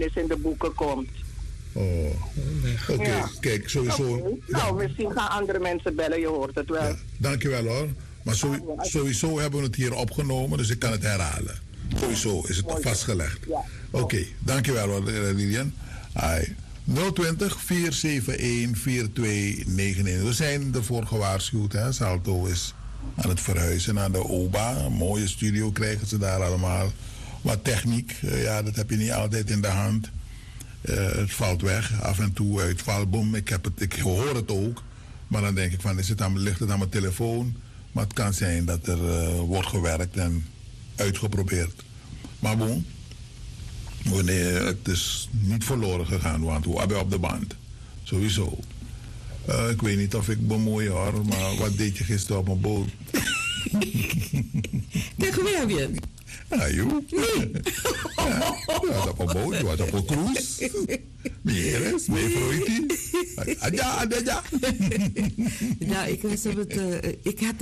geschiedenis in de boeken komt. Oh, oké. Ja. Kijk, sowieso. Okay. Nou, misschien gaan andere mensen bellen, je hoort het wel. Ja, dankjewel hoor. Maar sowieso hebben we het hier opgenomen, dus ik kan het herhalen. Sowieso is het vastgelegd. Ja. Oké, dankjewel hoor, Lilian. 020 471 4291. We zijn ervoor gewaarschuwd. Hè? Salto is aan het verhuizen naar de OBA. Een mooie studio krijgen ze daar allemaal. Wat techniek, ja, dat heb je niet altijd in de hand. Het valt weg, af en toe uitval, boom. Ik hoor het ook. Maar dan denk ik van, ligt het aan mijn telefoon? Maar het kan zijn dat er wordt gewerkt en uitgeprobeerd. Maar bon, het is niet verloren gegaan, want we hebben op de band. Sowieso. Ik weet niet of ik bemoei hoor, maar wat deed je gisteren op een boot? Tegen wie heb je? Ja, joh. Je was op een boot, je was op een cruise. Meneer, meevrouwtje. Adja. Nou, ik had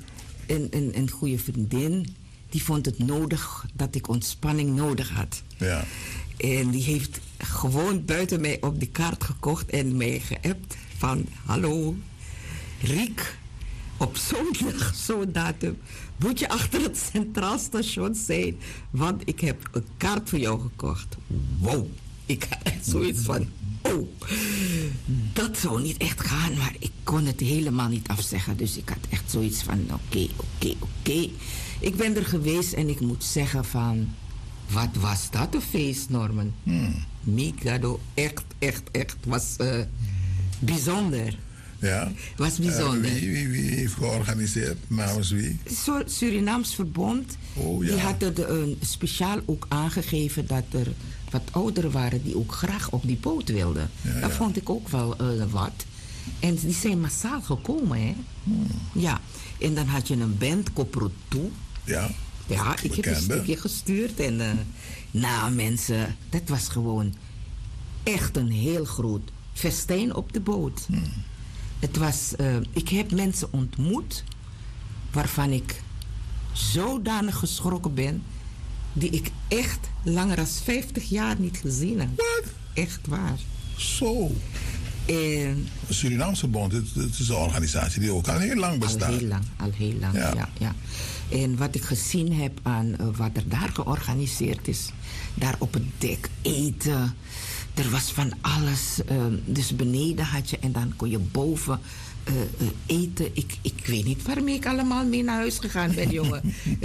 een goede vriendin. Die vond het nodig dat ik ontspanning nodig had. Ja. En die heeft gewoon buiten mij op die kaart gekocht en mij geappt van... Hallo, Riek, op zondag, zo'n datum, moet je achter het Centraal Station zijn. Want ik heb een kaart voor jou gekocht. Wow, ik had echt zoiets van... Oh, dat zou niet echt gaan, maar ik kon het helemaal niet afzeggen. Dus ik had echt zoiets van, oké. Ik ben er geweest en ik moet zeggen van... Wat was dat een feest, Norman? Mikado, echt. Was bijzonder. Ja? Was bijzonder. Wie heeft georganiseerd? Namens wie? Surinaams Verbond. Oh, ja. Die had het speciaal ook aangegeven dat er wat ouderen waren die ook graag op die boot wilden. Ja, dat vond ik ook wel wat. En die zijn massaal gekomen, hè? Ja. En dan had je een band, Koprotu. Ja. Ja, ik heb een stukje gestuurd. En nou, mensen, dat was gewoon echt een heel groot festijn op de boot. Het was, ik heb mensen ontmoet waarvan ik zodanig geschrokken ben, die ik echt langer dan 50 jaar niet gezien heb. Wat? Echt waar. Zo. De Surinaamse Bond, het is een organisatie die ook al heel lang bestaat. Al heel lang, ja. En wat ik gezien heb aan wat er daar georganiseerd is, daar op het dek eten, er was van alles. Dus beneden had je en dan kon je boven eten. Ik weet niet waarmee ik allemaal mee naar huis gegaan ben, jongen.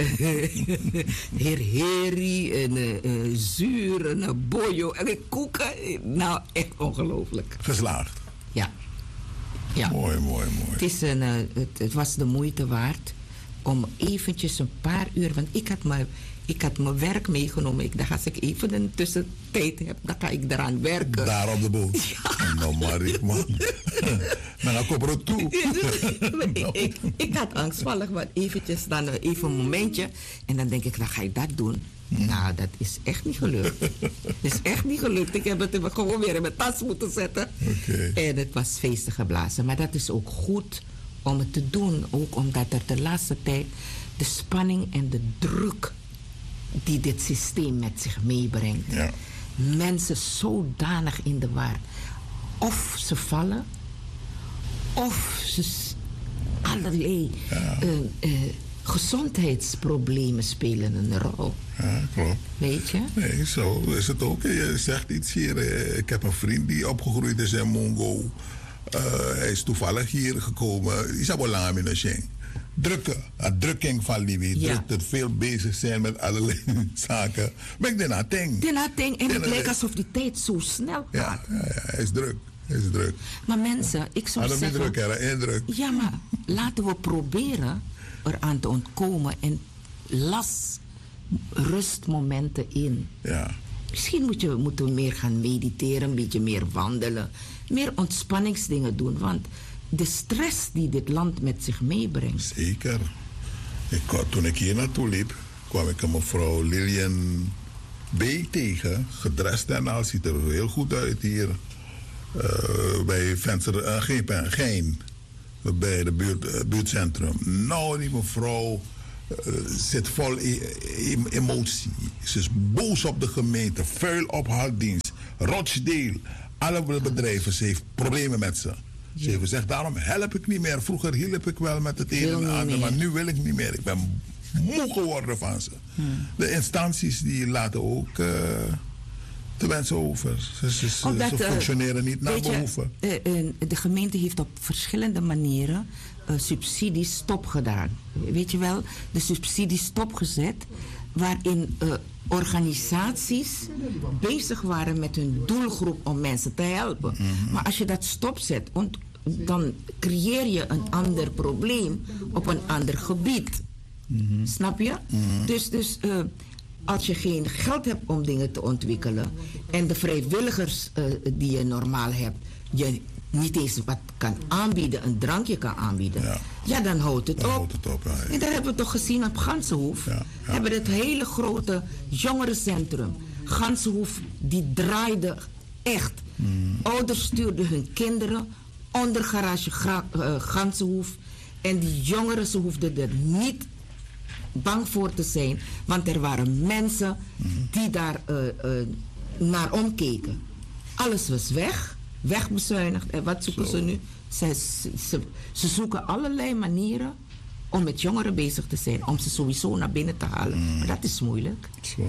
Heer Heri en zuur en bojo en koeken. Nou, echt ongelooflijk. Geslaagd. Ja. Mooi. Het was de moeite waard om eventjes een paar uur... Want ik had mijn werk meegenomen. Ik dacht, als ik even een tussentijd heb, dan ga ik eraan werken. Daar op de boot? Ja. Nou, Marie, man. Dan kom er toe. Ik had angstvallig, maar eventjes dan even een momentje. En dan denk ik, dan ga ik dat doen. Nou, dat is echt niet gelukt. Ik heb het gewoon weer in mijn tas moeten zetten. Okay. En het was feestig geblazen. Maar dat is ook goed om het te doen. Ook omdat er de laatste tijd de spanning en de druk die dit systeem met zich meebrengt. Ja. Mensen zodanig in de war. Of ze vallen, of ze allerlei gezondheidsproblemen spelen een rol. Ja, klopt. Weet je? Nee, zo is het ook. Je zegt iets hier. Ik heb een vriend die opgegroeid is in Mongo. Hij is toevallig hier gekomen. Isabolam in de Sheng. Drukking van Libi. Ja. Dat veel bezig zijn met allerlei zaken. Maar ik denk dat ding. En het lijkt alsof die tijd zo snel gaat. Ja, hij is druk. Maar mensen, ik zou zeggen... Indruk. Ja, maar laten we proberen eraan te ontkomen en rustmomenten in. Ja. Misschien moeten we meer gaan mediteren, een beetje meer wandelen, meer ontspanningsdingen doen, want de stress die dit land met zich meebrengt. Zeker. Toen ik hier naartoe liep, kwam ik een mevrouw Lilian B. tegen, gedrest en al, ziet er heel goed uit hier. Bij venster Gein, bij de buurtcentrum. Nou, die mevrouw zit vol emotie. Ze is boos op de gemeente, vuil op haar dienst. Rochdale. Alle bedrijven, ze heeft problemen met ze. Ze heeft gezegd, daarom help ik niet meer. Vroeger hielp ik wel met het een en ander, maar nu wil ik niet meer. Ik ben moe geworden van ze. De instanties die laten ook de mensen over. Ze functioneren niet naar behoeven. De gemeente heeft op verschillende manieren subsidies stopgedaan. Weet je wel, de subsidies stopgezet waarin organisaties bezig waren met hun doelgroep om mensen te helpen. Maar als je dat stopzet, dan creëer je een ander probleem op een ander gebied. Snap je? Dus als je geen geld hebt om dingen te ontwikkelen en de vrijwilligers die je normaal hebt, je niet eens wat kan aanbieden, een drankje kan aanbieden, ja dan houdt het op. En dat hebben we toch gezien op Gansenhoef. We hebben het hele grote jongerencentrum. Gansenhoef, die draaide echt. Ouders stuurden hun kinderen onder garage Gansenhoef. En die jongeren, ze hoefden er niet bang voor te zijn, want er waren mensen die daar naar omkeken. Alles was wegbezuinigd. En wat zoeken ze nu? Ze zoeken allerlei manieren om met jongeren bezig te zijn, om ze sowieso naar binnen te halen. Maar dat is moeilijk.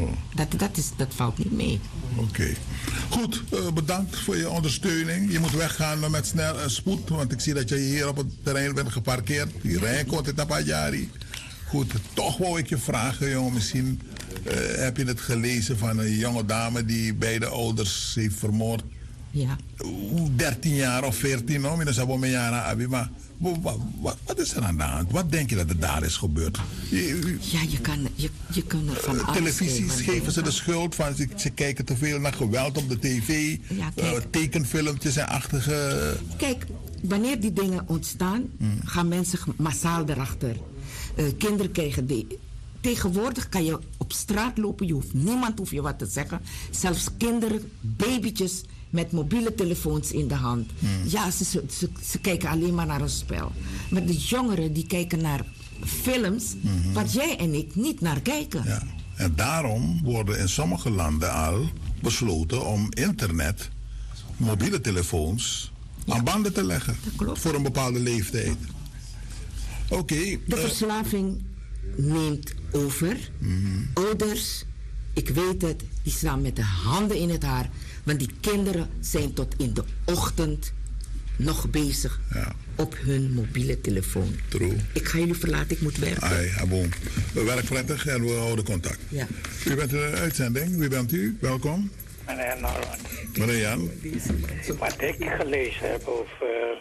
Dat valt niet mee. Oké. Goed, bedankt voor je ondersteuning. Je moet weggaan met snel spoed, want ik zie dat je hier op het terrein bent geparkeerd. Die rij komt het Tapajari. Goed, toch wou ik je vragen, jongen. Misschien heb je het gelezen van een jonge dame die beide ouders heeft vermoord. Ja. 13 jaar of 14, no? Maar wat is er aan de hand? Wat denk je dat er daar is gebeurd? Ja, je kan er van alles televisies geven ze de schuld van. Ze kijken te veel naar geweld op de tv. Ja, tekenfilmpjes en achtige. Kijk, wanneer die dingen ontstaan, gaan mensen massaal erachter. Kinderen krijgen die. Tegenwoordig kan je op straat lopen, niemand hoeft je wat te zeggen. Zelfs kinderen, babytjes met mobiele telefoons in de hand. Ja, ze kijken alleen maar naar een spel. Maar de jongeren die kijken naar films waar jij en ik niet naar kijken. Ja. En daarom worden in sommige landen al besloten om internet, mobiele telefoons aan banden te leggen. Voor een bepaalde leeftijd. Oké. De verslaving neemt over. Ouders, ik weet het, die staan met de handen in het haar. Want die kinderen zijn tot in de ochtend nog bezig op hun mobiele telefoon. True. Ik ga jullie verlaten, ik moet werken. We werken prettig en we houden contact. Ja. U bent in de uitzending. Wie bent u? Welkom. Meneer Norman. Meneer Jan. Wat ik gelezen heb over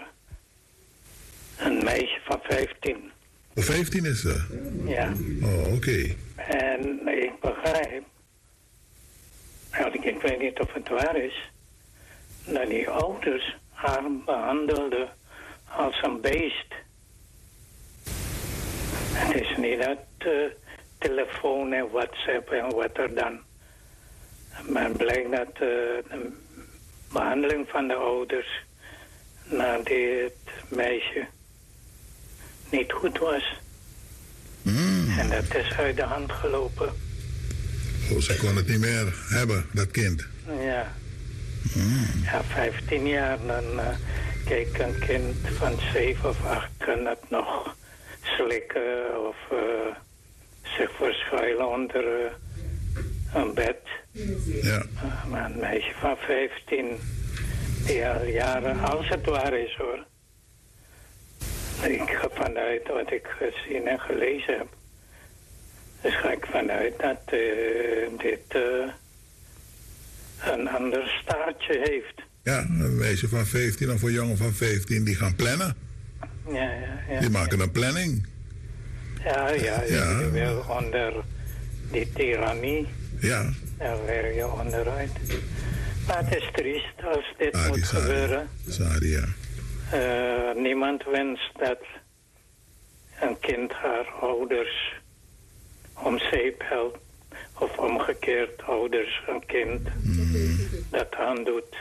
een meisje van 15. 15 is ze? Ja. Oh, oké. En ik begrijp, ik weet niet of het waar is, dat die ouders haar behandelden als een beest. Het is niet dat telefoon en WhatsApp en wat er dan. Maar het blijkt dat de behandeling van de ouders naar dit meisje niet goed was. En dat is uit de hand gelopen. Oh, ze kon het niet meer hebben, dat kind. Ja. Ja, 15 jaar. Dan kijk, een kind van 7 of 8 kan het nog slikken of zich verschuilen onder een bed. Ja. Maar een meisje van 15, die al jaren, als het waar is hoor. Ik ga vanuit wat ik gezien en gelezen heb. Dus ga ik vanuit dat dit een ander staartje heeft. Ja, een meisje van 15 of een jongen van 15 die gaan plannen. Ja. Die maken een planning. Ja. Je wil onder die tirannie. Ja. Daar werk je onderuit. Maar het is triest als dit moet gebeuren. Ja. Niemand wenst dat een kind haar ouders om zeep helpt. Of omgekeerd ouders een kind dat aandoet.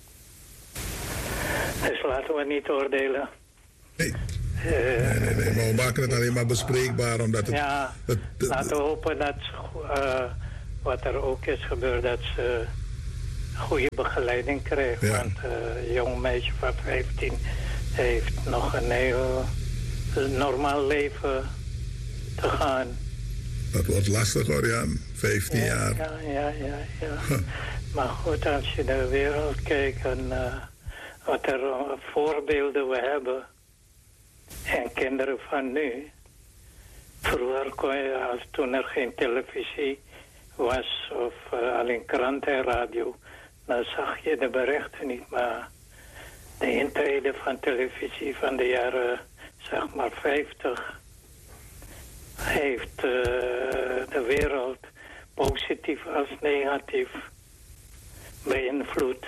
Dus laten we niet oordelen. Nee. Nee, maar we maken het alleen maar bespreekbaar omdat het... Ja, laten we hopen dat wat er ook is gebeurd, dat ze goede begeleiding krijgt. Ja. Want een jong meisje van 15 heeft nog een heel normaal leven te gaan. Dat wordt lastig hoor, Jan. 15 jaar. Ja. Maar goed, als je de wereld kijkt en wat er voorbeelden we hebben. En kinderen van nu. Vroeger kon je, toen er geen televisie was of alleen kranten en radio, dan zag je de berichten niet. Maar de intrede van televisie van de jaren, zeg maar 50, heeft de wereld positief als negatief beïnvloed.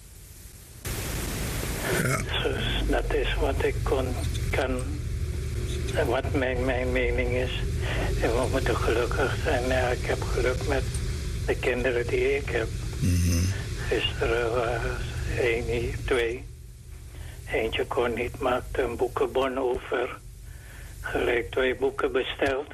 Ja. Dus dat is wat ik kan, wat mijn mening is. En we moeten gelukkig zijn. Ja, ik heb geluk met de kinderen die ik heb. Gisteren was 2. Eentje kon niet, maakte een boekenbon over. Gelijk 2 boeken besteld.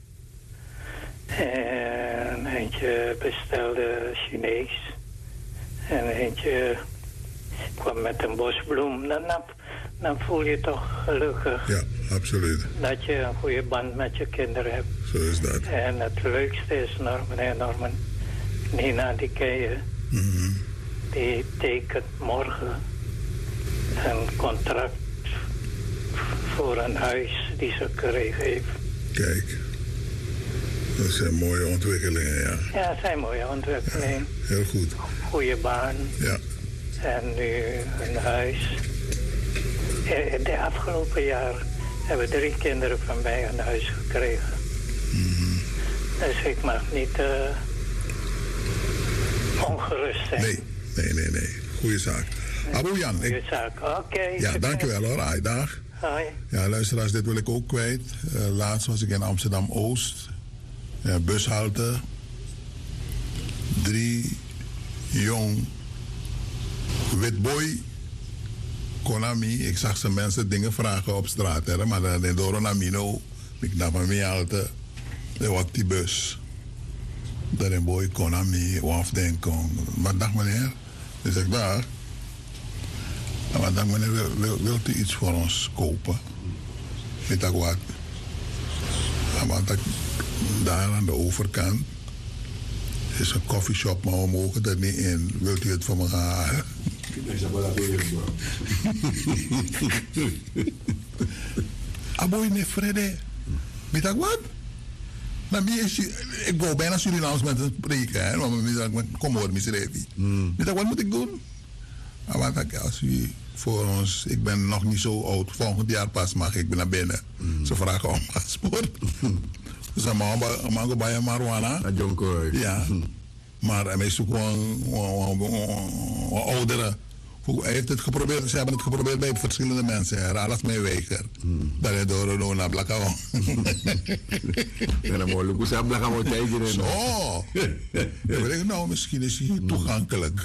En eentje bestelde Chinees. En eentje kwam met een bos bloem. Dan voel je toch gelukkig. Ja, absoluut. Dat je een goede band met je kinderen hebt. Zo is dat. En het leukste is Norman. Nina, die ken je. Die tekent morgen een contract voor een huis die ze gekregen heeft. Kijk. Dat zijn mooie ontwikkelingen, ja. Ja, dat zijn mooie ontwikkelingen. Ja, heel goed. Goede baan. Ja. En nu een huis. De afgelopen jaar hebben 3 kinderen van mij een huis gekregen. Dus ik mag niet ongerust zijn. Nee. Goeie zaak. Abu Jan. Goeie zaak, oké. Ja, dankjewel hoor. Ai, dag. Hoi. Ja, luisteraars, dit wil ik ook kwijt. Laatst was ik in Amsterdam-Oost. Ja, bushalte. 3 jong witboy Konami. Ik zag ze mensen dingen vragen op straat. Hè, maar dan in Doronamino. Ik dacht van mij altijd. Wat die bus. Dat een boy Konami. Of denken. Wat dacht meneer? Dus ik dacht. Wat dacht meneer, wilt u iets voor ons kopen? Weet ik wat? Want daar aan de overkant is een coffeeshop, maar we mogen er niet in. Wilt u het voor me gaan halen? Aboy ne Fredde. Weet ik wat? Ik wou bijna Surinaams met een spreken, hè? Maar kom hoor, misrevi. Weet ik wat moet ik doen? Want als u voor ons, ik ben nog niet zo oud, volgend jaar pas mag ik naar binnen. Ze vragen om paspoort. Ze mogen bij marijuana. Ja. Maar hij zoekt gewoon ouderen. Hij heeft het geprobeerd, ze hebben het geprobeerd bij verschillende mensen. Alles mee weiger. Dat is door naar Blakao. En dan moet je Blakao tekenen. Zo. Nou, misschien is hij toegankelijk.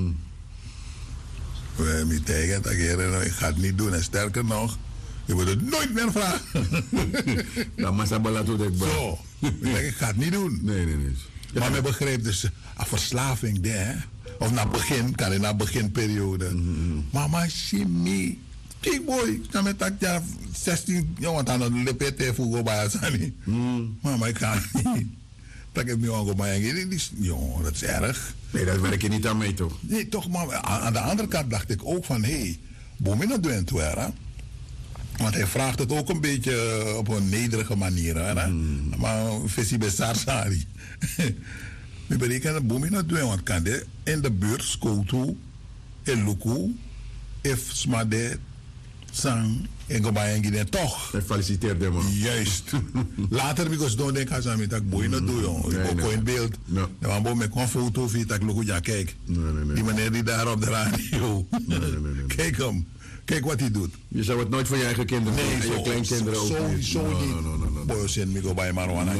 We hebben niet tegen het ageren. Ik ga het niet doen. En sterker nog, je moet het nooit meer vragen. Nou, maar Sabala doet het zo. Ik ga het niet doen. Nee. Maar men begreep dus, een verslaving, hè? Of naar begin, kan je naar beginperiode. Mama, Shimi, big boy, dan met dat jaar 16, want dan een lepete voor bij Asani. Mama, ik ga niet. Dat heb ik nu al bij. Jongen, dat is erg. Nee, dat werk je niet aan mee, toch? Nee, toch, maar aan de andere kant dacht ik ook van, hé, Bomina doet hè? Want hij vraagt het ook een beetje op een nederige manier, hè? Maar visie bij Sarsari. We berekenen dat Bomina doet, want kan dit in de buurt, Skotu, in Luku, if Smade, Sang, en Gobayen toch. En feliciteer hem, man. Juist. Later, because don't denk ik aan dat Bomina doet, jongen. Ik ook in beeld. Dan ben ik een foto van dat Luku, ja, kijk. Die meneer die daar op de radio. Kijk hem. Kijk wat hij doet. Je zou het nooit voor je eigen kinderen doen. En je kleinkinderen ook niet. Sowieso niet. Boys en Migo bij marijuana.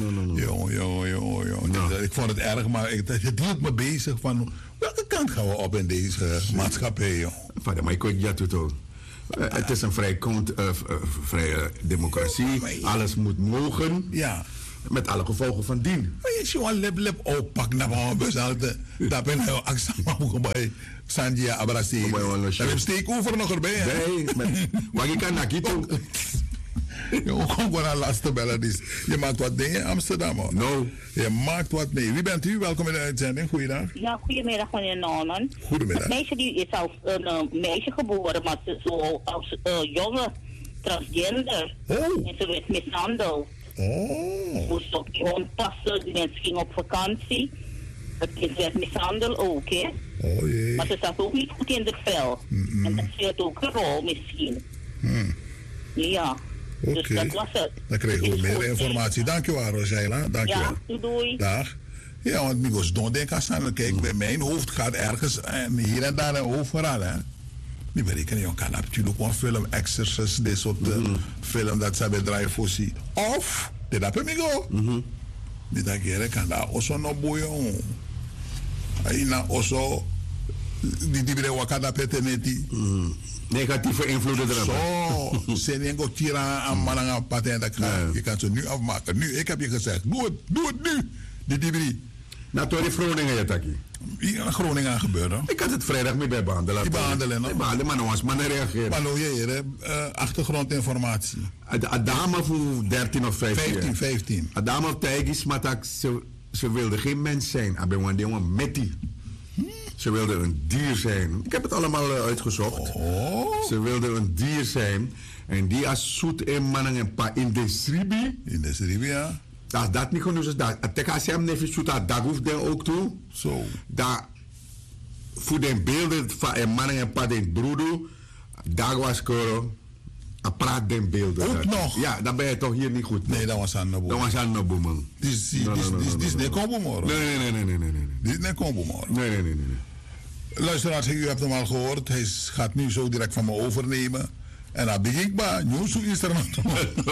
Jongen. Ik vond het erg, maar het hield me bezig van welke kant gaan we op in deze maatschappij, joh. Vader, maar ik weet het toch. Het is een vrije democratie. Alles moet mogen. Ja. Met alle gevolgen van dien. Maar je ziet een lip ook pak naar mijn bezalte. Dat ben ik ook bij Sanjia Abrasi. Dat heb steek over nog erbij. Nee, maar je kan naar Kito. Je komt gewoon aan laatste bellen. Dus je maakt wat dingen in Amsterdam. Hoor. No. Je maakt wat mee. Wie bent u? Welkom in de uitzending. Goeiedag. Ja, goedemiddag meneer Nonen. Goedemiddag. Het meisje die is als een meisje geboren, maar zo als jongen, transgender. Oh. En ze werd mishandeld. Oh. Moest op die hond passen, die mensen gingen op vakantie. Het kind werd mishandeld ook, hè. Oh jee. Maar ze zat ook niet goed in het vel. En dat speelt ook een rol misschien. Ja. Dus Oké. dat was het. Dan kregen we Is meer goed, informatie. Dankjewel, Rosaila. Dankjewel. Ja, doei. Dag. Ja, want Migos don't denken aan. Kijk, bij mijn hoofd gaat ergens en hier en daar een hoofd vooral, hè. Die berekenen, je kan natuurlijk een film, Exorcist, dit soort film dat ze bedrijven voorzien. Of, dit heb ik Migo. Dit dat keer kan daar ook nog boeien. Ina also, die bedrijven wakanda peteneti. Negatieve invloeden erop. Zo, ze nemen tira aan mannen aan patent. Je kan ze nu afmaken. Nu, ik heb je gezegd, doe het nu. Die drie. Nou, toen in Groningen, je takkie. Hier in Groningen gebeurde. Ik had het vrijdag mee bij behandelen. Die behandelen, no? Die behandelen, maar nog eens mannen reageren. Maar nou, hier, achtergrondinformatie. De dame voor 13 of 15 15. De dame tijgis, maar ze wilde geen mens zijn. Ik ben een jongen met die. Ze wilde een dier zijn. Ik heb het allemaal uitgezocht. Oh. Ze wilde een dier zijn. En die als zoet in mannen en pa in de sribi. In de Sribi, ja. Dat niet genoeg is. Dat als je hem niet zoet, dat hoeft hij ook toe. Zo. Dat voor de beelden van mannen en pa in broeder. Daar was koro. Praat den beelden. Ook nog? Ja, dan ben je toch hier niet goed. Nee, dat was aan de boel. Dat was aan de boel, man. Dit is niet combo morgen. Nee. Dit is niet combo morgen. Nee. Luisteraars, u hebt hem al gehoord. Hij gaat nu zo direct van me overnemen. En dan begin ik maar. Nieuws is er nog.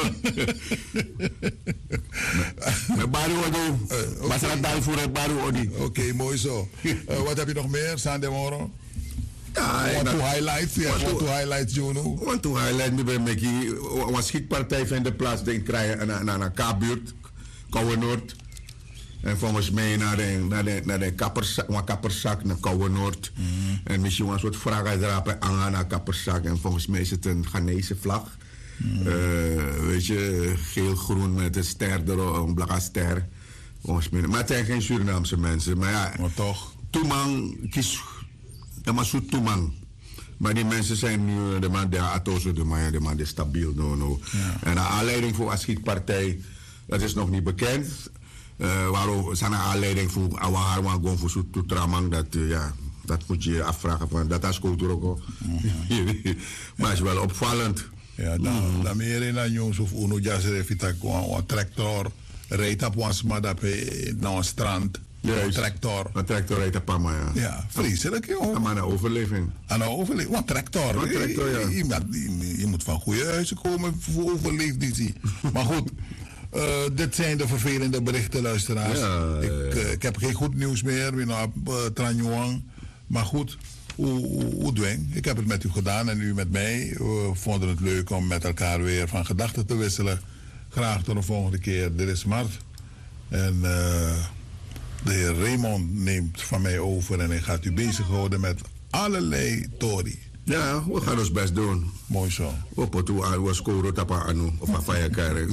Met Baru Odi. Was er daar voor het Baru Odi? Oké, mooi zo. Wat heb je nog meer, Sande Moro? Ja, Want to highlights, ja. Want to highlights, Juno. Want to highlight me bij Mekkie. Een schietpartij van de plaats denk krijgen naar een K-buurt. Kouwe Noord. En volgens mij naar de kapperzak naar Kouwe Noord. En misschien een soort vraag uitrapen aan naar kapperzak. En volgens mij is het een Ghanese vlag. Weet je, geel-groen met een ster erop, een blakke ster. Volgens mij. Maar het zijn geen Surinaamse mensen. Maar ja, Maar toch. Toeman kies. Ja, maar zo Toeman. Maar die mensen zijn nu de man die atozo, de man die stabiel. No. Ja. En de aanleiding voor een schietpartij, dat is nog niet bekend. Waarom zijn er aanleiding voor Awaharwan gewoon voor zo'n toetramang, dat moet je je afvragen van dat is cultuur. Maar het is wel opvallend. Ja, dan meer in een jongens of uno jazzer een tractor rijdt op ons maar dat naar een strand. Een tractor. Een tractor rijdt op Pama, ja. Ja, vreselijk joh. Maar een overleving. Aan een overleving. Wat tractor. Een tractor, ja. Je moet van goede huizen komen voor overleefdienst. Maar goed. Dit zijn de vervelende berichten, luisteraars. Ja, ik heb geen goed nieuws meer. Tranjuan. Maar goed, hoe dwing? Ik heb het met u gedaan en u met mij. We vonden het leuk om met elkaar weer van gedachten te wisselen. Graag tot de volgende keer. Dit is Mart. En de heer Raymond neemt van mij over en hij gaat u bezighouden met allerlei tori. Ja, we gaan ons best doen. Mooi zo. We moeten we scoren tapa anu of afaya karen.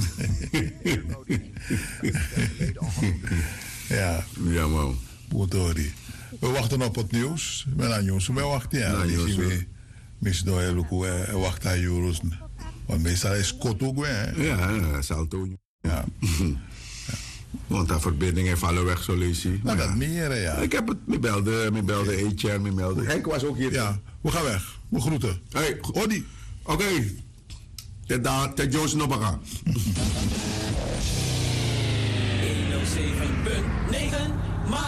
Ja. Ja, man. Motori. We wachten op het nieuws. We gaan nieuws. We wachten, ja. Misschien we wachten aan Joros. Want meestal is het ook, hè. Ja, salto. Ja. Want de verbindingen vallen weg, zo lees je. Maar dat meer, ja. Ik heb het, me belde Eetjer, me belde. Henk was ook hier. Ja, we gaan weg. We groeten. Hey, Odi. Oké. Te Joost Nobaka. 107.9